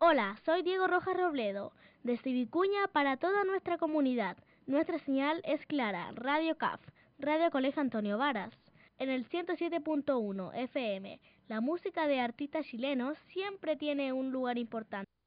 Hola, soy Diego Rojas Robledo, desde Vicuña para toda nuestra comunidad. Nuestra señal es clara, Radio CAF, Radio Colegio Antonio Varas. En el 107.1 FM, la música de artistas chilenos siempre tiene un lugar importante.